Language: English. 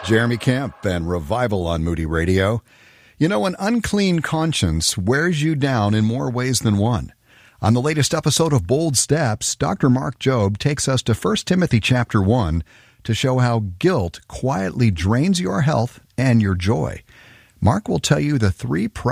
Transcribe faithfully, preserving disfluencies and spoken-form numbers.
Jeremy Camp and Revival on Moody Radio. You know, an unclean conscience wears you down in more ways than one. On the latest episode of Bold Steps, Doctor Mark Jobe takes us to First Timothy chapter one to show how guilt quietly drains your health and your joy. Mark will tell you the three